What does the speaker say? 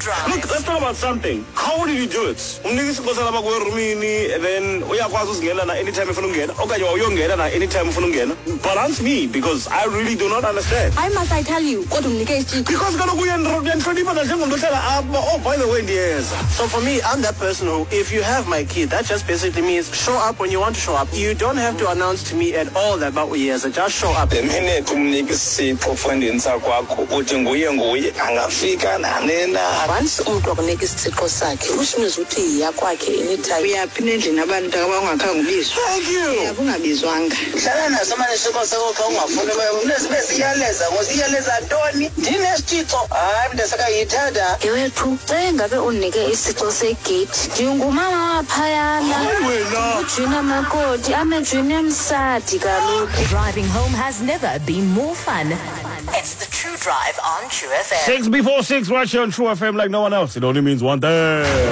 Look, let's talk about something. How did you do it? And then anytime balance me, because I really do not understand. Why must I tell you? Because oh, by the way, yes. So for me, I'm that person who, if you have my key, that just basically means show up when you want to show up. You don't have to announce to me at all about yes, just show up. The minute once ukunika isithixo sakhe kusho ukuthi yakwakhe anytime uyaphina endlini abantu abangakhange ubizwe. Thank you. Ungabizwanga hlala naso manje isithixo sakho xa ungafuni unesibe siyaleza ngosiyaleza ntoni ndinesithixo hayi mntu sekayithanda ngewethu xa ngabe unike isithixo segate ndingumama waphayana ujina makoti amejini emsadi kaloku. Driving home has never been more fun. It's the True Drive on True FM. 6 before 6 right here on True FM like no one else. It only means one thing.